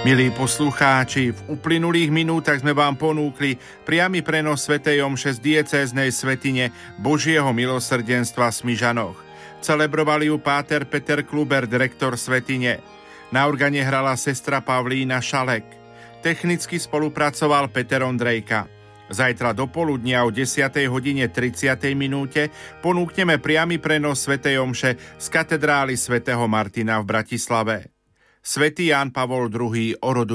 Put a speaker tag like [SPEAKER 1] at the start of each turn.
[SPEAKER 1] Milí poslucháči, v uplynulých minútach sme vám ponúkli priamy prenos svätej omše z diecéznej svätyne Božieho milosrdenstva v Smižanoch. Celebrovali ju páter Peter Kluber, direktor svätyne. Na organe hrala sestra Pavlína Šalek. Technicky spolupracoval Peter Ondrejka. Zajtra do poludnia o 10:30 ponúkneme priamy prenos svätej omše z katedrály svätého Martina v Bratislave. Svätý Ján Pavol II oroduj